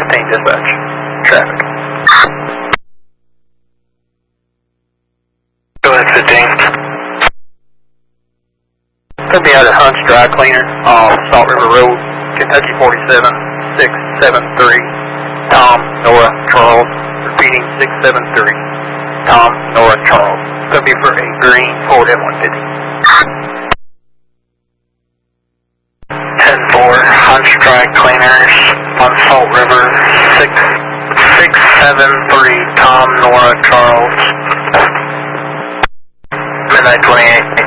15 dispatch. Traffic. Go ahead, 15. Gonna be out at Hunt's Dry Cleaner off Salt River Road, Kentucky 47673. Tom, Nora, Charles. Repeating 673. Tom, Nora, Charles. Gonna be for a green Ford F-150. 10-4, Hunt's Dry Cleaners on Salt River, 6673, Tom, Nora, Charles. Midnight 28.